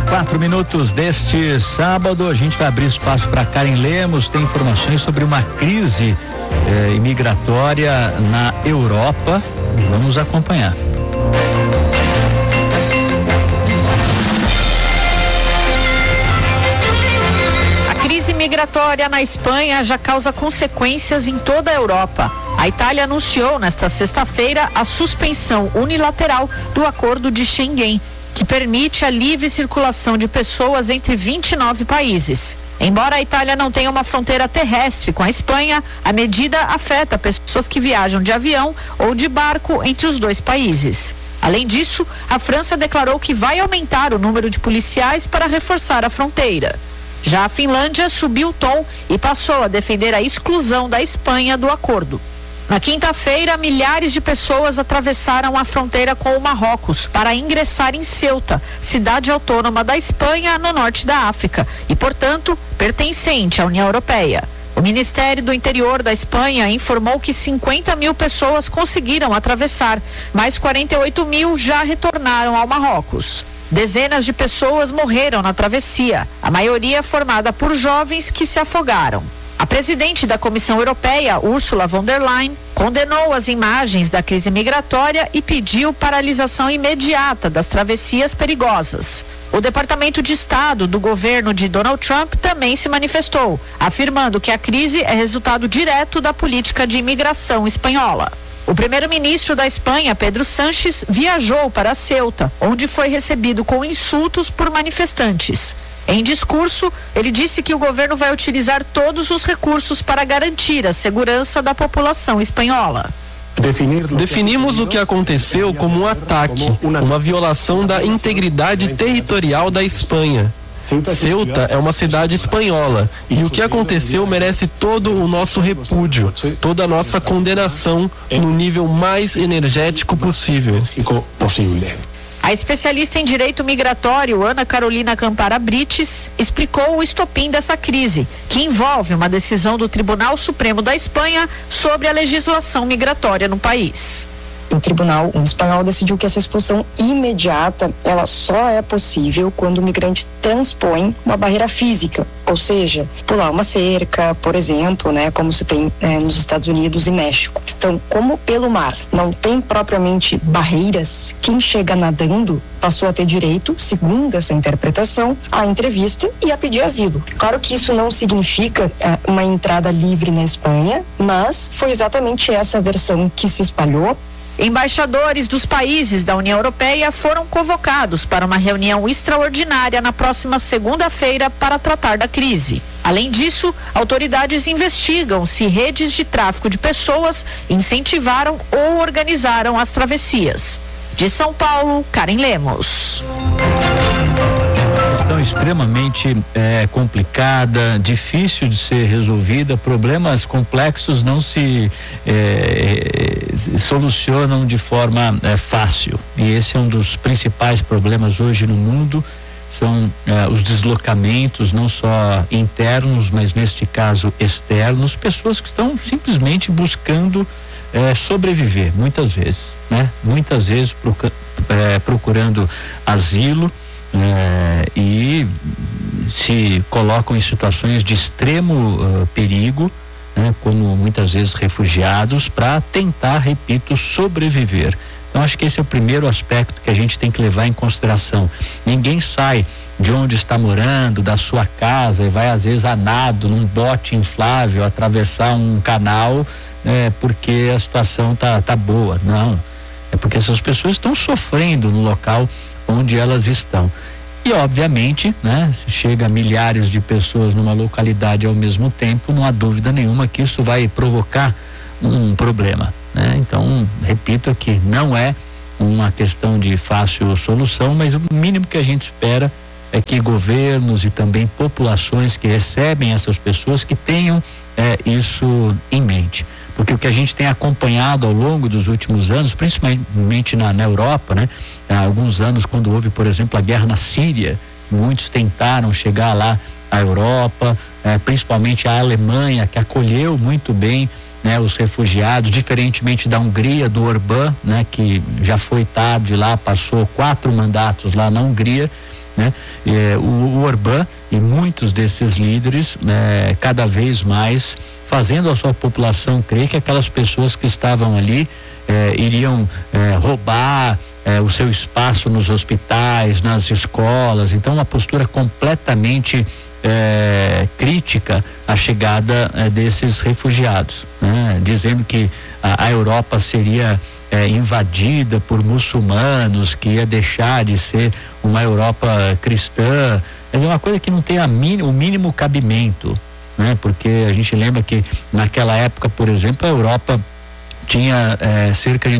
4 deste sábado, a gente vai abrir espaço para Karen Lemos, tem informações sobre uma crise imigratória na Europa. Vamos acompanhar. A crise migratória na Espanha já causa consequências em toda a Europa. A Itália anunciou nesta sexta-feira a suspensão unilateral do Acordo de Schengen, que permite a livre circulação de pessoas entre 29 países. Embora a Itália não tenha uma fronteira terrestre com a Espanha, a medida afeta pessoas que viajam de avião ou de barco entre os dois países. Além disso, a França declarou que vai aumentar o número de policiais para reforçar a fronteira. Já a Finlândia subiu o tom e passou a defender a exclusão da Espanha do acordo. Na quinta-feira, milhares de pessoas atravessaram a fronteira com o Marrocos para ingressar em Ceuta, cidade autônoma da Espanha no norte da África e, portanto, pertencente à União Europeia. O Ministério do Interior da Espanha informou que 50 mil pessoas conseguiram atravessar, mas 48 mil já retornaram ao Marrocos. Dezenas de pessoas morreram na travessia, a maioria formada por jovens que se afogaram. A presidente da Comissão Europeia, Ursula von der Leyen, condenou as imagens da crise migratória e pediu paralisação imediata das travessias perigosas. O Departamento de Estado do governo de Donald Trump também se manifestou, afirmando que a crise é resultado direto da política de imigração espanhola. O primeiro-ministro da Espanha, Pedro Sánchez, viajou para Ceuta, onde foi recebido com insultos por manifestantes. Em discurso, ele disse que o governo vai utilizar todos os recursos para garantir a segurança da população espanhola. Definimos o que aconteceu como um ataque, uma violação da integridade territorial da Espanha. Ceuta é uma cidade espanhola e o que aconteceu merece todo o nosso repúdio, toda a nossa condenação no nível mais energético possível. A especialista em direito migratório, Ana Carolina Campara Brites, explicou o estopim dessa crise, que envolve uma decisão do Tribunal Supremo da Espanha sobre a legislação migratória no país. O Tribunal Espanhol decidiu que essa expulsão imediata, ela só é possível quando o migrante transpõe uma barreira física, ou seja, pular uma cerca, por exemplo, como se tem nos Estados Unidos e México. Então, como pelo mar não tem propriamente barreiras, quem chega nadando passou a ter direito, segundo essa interpretação, à entrevista e a pedir asilo. Claro que isso não significa uma entrada livre na Espanha, mas foi exatamente essa versão que se espalhou. Embaixadores dos países da União Europeia foram convocados para uma reunião extraordinária na próxima segunda-feira para tratar da crise. Além disso, autoridades investigam se redes de tráfico de pessoas incentivaram ou organizaram as travessias. De São Paulo, Karen Lemos. Questão extremamente complicada, difícil de ser resolvida, problemas complexos não se solucionam de forma fácil, e esse é um dos principais problemas hoje no mundo, são os deslocamentos, não só internos, mas neste caso externos, pessoas que estão simplesmente buscando sobreviver, muitas vezes procurando asilo, e se colocam em situações de extremo perigo, como muitas vezes refugiados, para tentar, repito, sobreviver. Então acho que esse é o primeiro aspecto que a gente tem que levar em consideração. Ninguém sai de onde está morando, da sua casa, e vai às vezes a nado num bote inflável atravessar um canal porque a situação tá boa. Não, é porque essas pessoas estão sofrendo no local onde elas estão. E obviamente, se chega a milhares de pessoas numa localidade ao mesmo tempo, não há dúvida nenhuma que isso vai provocar um problema, Então, repito aqui, não é uma questão de fácil solução, mas o mínimo que a gente espera é que governos e também populações que recebem essas pessoas que tenham isso em mente. Porque o que a gente tem acompanhado ao longo dos últimos anos, principalmente na Europa, há alguns anos, quando houve, por exemplo, a guerra na Síria, muitos tentaram chegar lá à Europa, principalmente a Alemanha, que acolheu muito bem os refugiados, diferentemente da Hungria, do Orbán, que já foi tarde lá, passou 4 mandatos lá na Hungria, né? O Orbán e muitos desses líderes, cada vez mais fazendo a sua população crer que aquelas pessoas que estavam ali iriam roubar o seu espaço nos hospitais, nas escolas. Então, uma postura completamente crítica à chegada desses refugiados, né? Dizendo que a Europa seria invadida por muçulmanos, que ia deixar de ser uma Europa cristã. Mas é uma coisa que não tem o mínimo cabimento, né? Porque a gente lembra que naquela época, por exemplo, a Europa tinha cerca de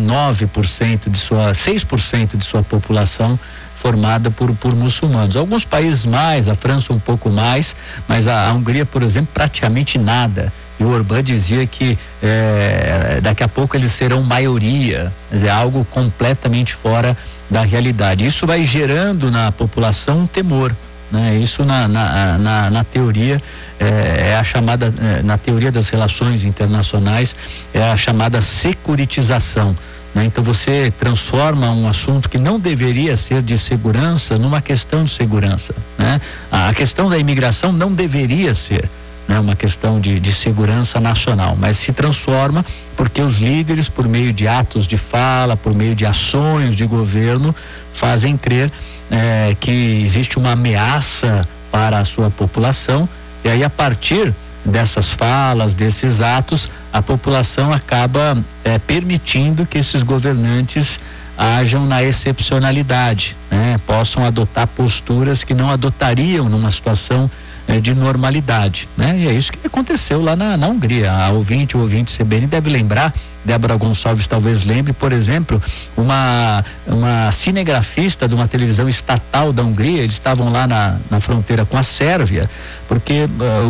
6% de sua população formada por muçulmanos. Alguns países mais, a França um pouco mais, mas a Hungria, por exemplo, praticamente nada. E o Orbán dizia que daqui a pouco eles serão maioria, algo completamente fora da realidade. Isso vai gerando na população um temor, né? Isso na teoria é a chamada, na teoria das relações internacionais, é a chamada securitização, né? Então você transforma um assunto que não deveria ser de segurança numa questão de segurança, né? A questão da imigração não deveria ser, né, uma questão de segurança nacional, mas se transforma porque os líderes, por meio de atos de fala, por meio de ações de governo, fazem crer que existe uma ameaça para a sua população, e aí a partir dessas falas, desses atos, a população acaba permitindo que esses governantes ajam na excepcionalidade, né? Possam adotar posturas que não adotariam numa situação de normalidade, né? E é isso que aconteceu lá na Hungria. O ouvinte CBN deve lembrar, Débora Gonçalves talvez lembre, por exemplo, uma cinegrafista de uma televisão estatal da Hungria. Eles estavam lá na fronteira com a Sérvia, porque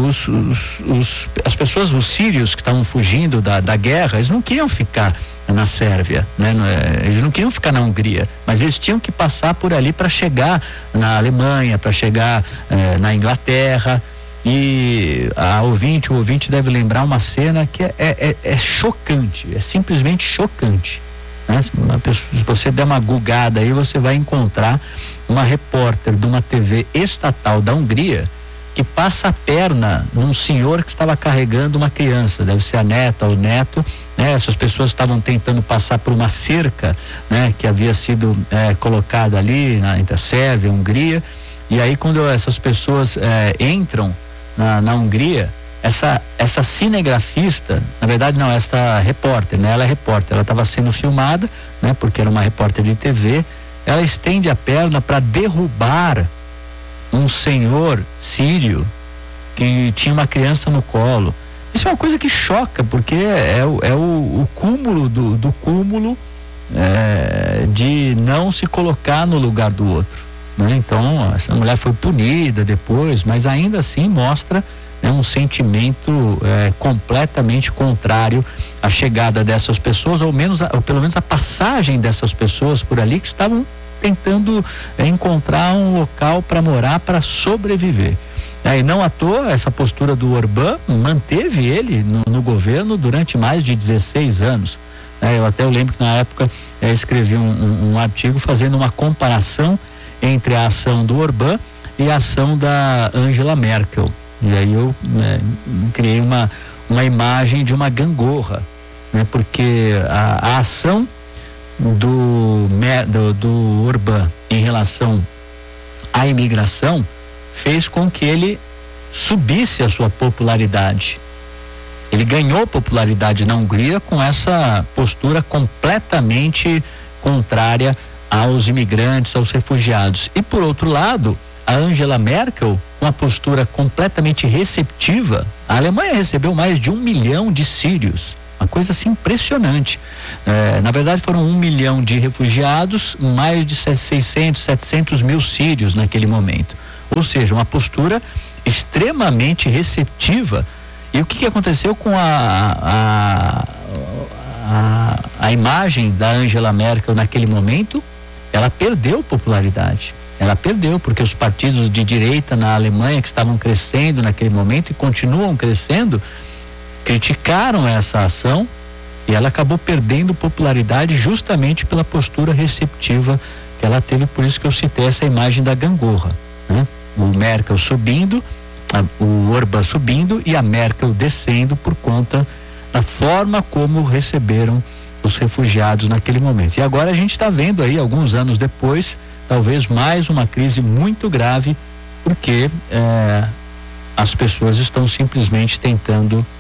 as pessoas, os sírios que estavam fugindo da guerra, eles não queriam ficar na Sérvia, né? Eles não queriam ficar na Hungria, mas eles tinham que passar por ali para chegar na Alemanha, para chegar na Inglaterra. E o ouvinte deve lembrar uma cena que é chocante, é simplesmente chocante, né? Se você der uma googada aí, você vai encontrar uma repórter de uma TV estatal da Hungria que passa a perna num senhor que estava carregando uma criança, deve ser a neta ou o neto, né? Essas pessoas estavam tentando passar por uma cerca, né, que havia sido colocada ali entre a Sérvia e a Hungria. E aí, quando essas pessoas entram na Hungria, essa cinegrafista, na verdade não, essa repórter, né? Ela é repórter, ela estava sendo filmada, né? Porque era uma repórter de TV. Ela estende a perna para derrubar um senhor sírio que tinha uma criança no colo. Isso é uma coisa que choca, porque é o cúmulo do cúmulo de não se colocar no lugar do outro, né? Então, essa mulher foi punida depois, mas ainda assim mostra, né, um sentimento completamente contrário à chegada dessas pessoas, ou pelo menos a passagem dessas pessoas por ali, que estavam tentando encontrar um local para morar, para sobreviver. E não à toa, essa postura do Orbán manteve ele no governo durante mais de 16 anos. Eu lembro que na época escrevi um artigo fazendo uma comparação entre a ação do Orbán e a ação da Angela Merkel. E aí eu criei uma imagem de uma gangorra, né? Porque a ação do Orbán em relação à imigração fez com que ele subisse a sua popularidade. Ele ganhou popularidade na Hungria com essa postura completamente contrária aos imigrantes, aos refugiados. E por outro lado, a Angela Merkel, uma postura completamente receptiva. A Alemanha recebeu mais de 1 milhão de sírios, uma coisa assim impressionante. Na verdade foram 1 milhão de refugiados, mais de 600, 700 mil sírios naquele momento. Ou seja, uma postura extremamente receptiva. E o que aconteceu com a imagem da Angela Merkel naquele momento? Ela perdeu popularidade. Ela perdeu, porque os partidos de direita na Alemanha, que estavam crescendo naquele momento e continuam crescendo, criticaram essa ação, e ela acabou perdendo popularidade justamente pela postura receptiva que ela teve, por isso que eu citei essa imagem da gangorra, né? O Merkel subindo, o Orbán subindo e a Merkel descendo por conta da forma como receberam os refugiados naquele momento. E agora a gente está vendo aí, alguns anos depois, talvez mais uma crise muito grave, porque as pessoas estão simplesmente tentando